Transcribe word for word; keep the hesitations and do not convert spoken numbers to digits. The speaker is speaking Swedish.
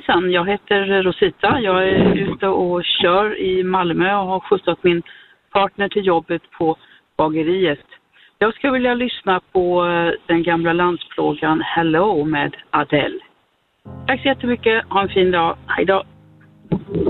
hejsan, jag heter Rosita. Jag är ute och kör i Malmö och har skjutsat min partner till jobbet på bageriet. Jag skulle vilja lyssna på den gamla landsplågan Hello med Adele. Tack så jättemycket, ha en fin dag, hej då!